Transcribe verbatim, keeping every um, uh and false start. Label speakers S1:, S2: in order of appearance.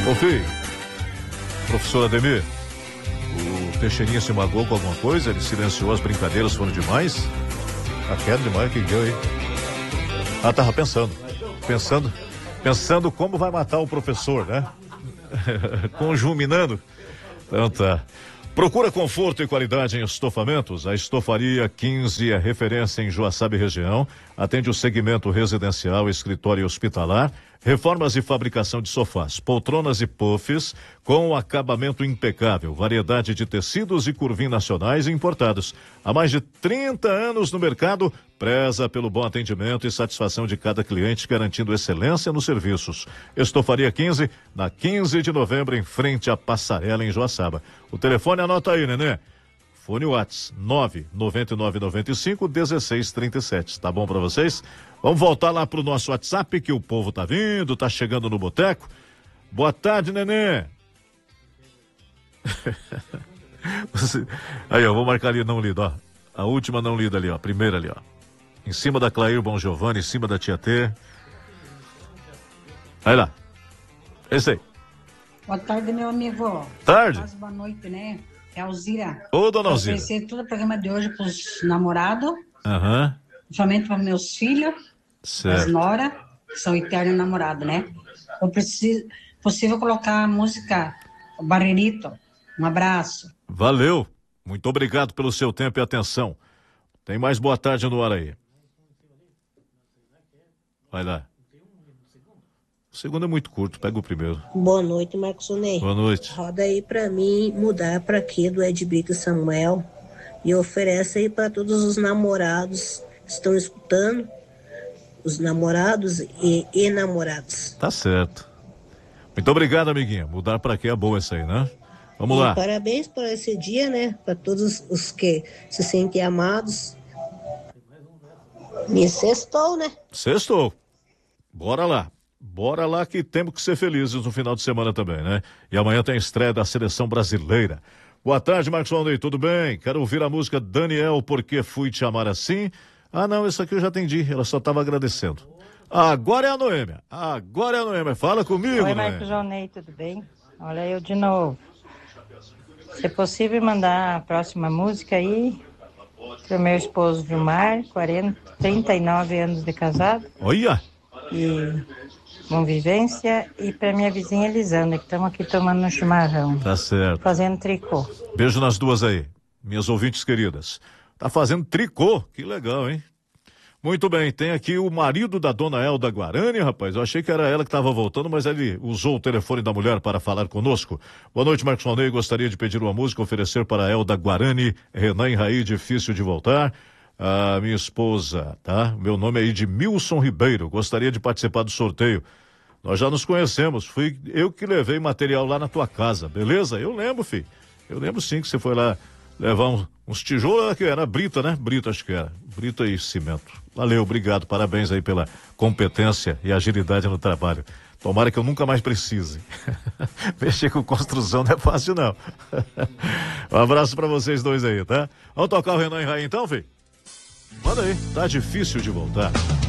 S1: Ô filho, professor Ademir, o Teixeirinha se magoou com alguma coisa? Ele silenciou, as brincadeiras foram demais? A queda demais que deu, hein? Ah, tava pensando, pensando, pensando como vai matar o professor, né? Conjuminando. Então tá. Procura conforto e qualidade em estofamentos? A Estofaria quinze é referência em Joaçaba e região. Atende o segmento residencial, escritório e hospitalar. Reformas e fabricação de sofás, poltronas e puffs com acabamento impecável. Variedade de tecidos e curvim nacionais e importados. Há mais de trinta anos no mercado, preza pelo bom atendimento e satisfação de cada cliente, garantindo excelência nos serviços. Estofaria quinze, na quinze de novembro, em frente à Passarela, em Joaçaba. O telefone anota aí, nenê. Fone Whats nove nove nove nove cinco um seis três sete. Tá bom pra vocês? Vamos voltar lá pro nosso WhatsApp, que o povo tá vindo, tá chegando no boteco. Boa tarde, nenê. Você... Aí, ó, vou marcar ali não lida, ó. A última não lida ali, ó. A primeira ali, ó. Em cima da Clair Bom Giovanni, em cima da Tia T. Aí lá. Esse aí.
S2: Boa tarde, meu amigo.
S1: Tarde.
S2: Quase boa noite, né? É a Alzira.
S1: Ô, dona Alzira.
S2: Eu ofereci todo o programa de hoje pros namorados.
S1: Aham. Uhum.
S2: Somente para meus filhos.
S1: Certo.
S2: As nora, que são eternos namorados, né? Eu preciso, possível colocar a música Barrerito. Um abraço.
S1: Valeu. Muito obrigado pelo seu tempo e atenção. Tem mais boa tarde no ar aí. Vai lá. O segundo é muito curto, pega o primeiro.
S3: Boa noite, Marcos Ney.
S1: Boa noite.
S3: Roda aí pra mim mudar pra aqui do Ed Brito Samuel e oferece aí pra todos os namorados que estão escutando, os namorados e enamorados.
S1: Tá certo. Muito obrigado, amiguinha. Mudar pra aqui é boa essa aí, né? Vamos
S3: e
S1: lá.
S3: Parabéns por esse dia, né? Pra todos os que se sentem amados. E sextou, né?
S1: Sextou. Bora lá. Bora lá que temos que ser felizes no final de semana também, né? E amanhã tem a estreia da Seleção Brasileira. Boa tarde, Marcos Wandey, tudo bem? Quero ouvir a música Daniel, Porque Fui Te Amar Assim. Ah, não, isso aqui eu já entendi, ela só estava agradecendo. Agora é a Noêmia, agora é a Noêmia, fala comigo,
S4: Oi,
S1: Noêmia.
S4: Marcos Wandey, tudo bem? Olha eu de novo. Se é possível mandar a próxima música aí pro meu esposo Vilmar, quarenta, trinta e nove anos de casado.
S1: Olha!
S4: E convivência, e para minha vizinha Elisandra, que estamos aqui tomando um chimarrão.
S1: Tá certo.
S4: Fazendo tricô.
S1: Beijo nas duas aí, minhas ouvintes queridas. Tá fazendo tricô, que legal, hein? Muito bem, tem aqui o marido da dona Elda Guarani, rapaz. Eu achei que era ela que estava voltando, mas ele usou o telefone da mulher para falar conosco. Boa noite, Marcos Wandey. Gostaria de pedir uma música, oferecer para a Elda Guarani, Renan Raí, difícil de voltar. A minha esposa, tá? Meu nome é Edmilson Ribeiro, gostaria de participar do sorteio. Nós já nos conhecemos, fui eu que levei material lá na tua casa, beleza? Eu lembro, filho. Eu lembro sim que você foi lá levar uns, uns tijolos, que era brita, né? Brita, acho que era. Brita e cimento. Valeu, obrigado, parabéns aí pela competência e agilidade no trabalho. Tomara que eu nunca mais precise. Mexer com construção não é fácil, não. Um abraço pra vocês dois aí, tá? Vamos tocar o Renan Raí então, filho? Manda aí, tá difícil de voltar.